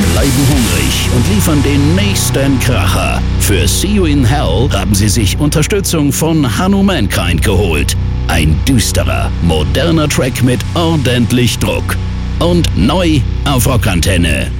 bleiben hungrig und liefern den nächsten Kracher. Für See You in Hell haben sie sich Unterstützung von Hanumankind geholt. Ein düsterer, moderner Track mit ordentlich Druck. Und neu auf Rockantenne.